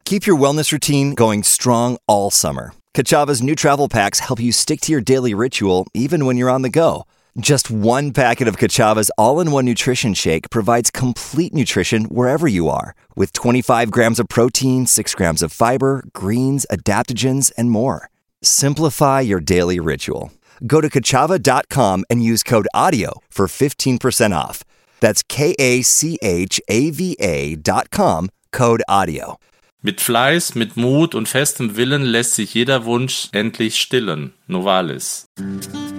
Keep your wellness routine going strong all summer. Ka'Chava's new travel packs help you stick to your daily ritual even when you're on the go. Just one packet of Ka'Chava's all-in-one nutrition shake provides complete nutrition wherever you are, with 25 grams of protein, 6 grams of fiber, greens, adaptogens, and more. Simplify your daily ritual. Go to Ka'Chava.com and use code AUDIO for 15% off. That's KACHAVA.com, code AUDIO. Mit Fleiß, mit Mut und festem Willen lässt sich jeder Wunsch endlich stillen. Novalis.